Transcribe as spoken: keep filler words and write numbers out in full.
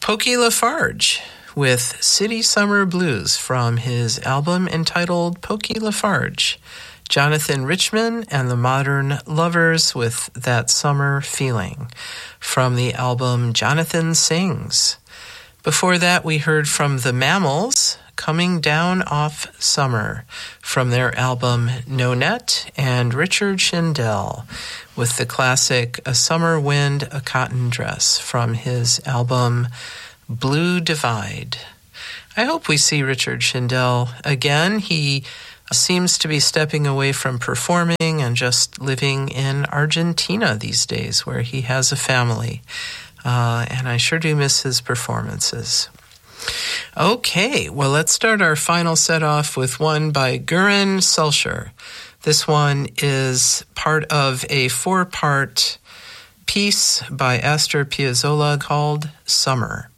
Pokey Lafarge with City Summer Blues from his album entitled Pokey Lafarge. Jonathan Richman and the Modern Lovers with That Summer Feeling from the album Jonathan Sings. Before that, we heard from the Mammals, Coming Down Off Summer from their album No Net, and Richard Shindell with the classic A Summer Wind, A Cotton Dress from his album Blue Divide. I hope we see Richard Shindell again. He seems to be stepping away from performing and just living in Argentina these days, where he has a family. Uh, and I sure do miss his performances. Okay, well, let's start our final set off with one by Göran Selcher. This one is part of a four-part piece by Astor Piazzolla called Summer.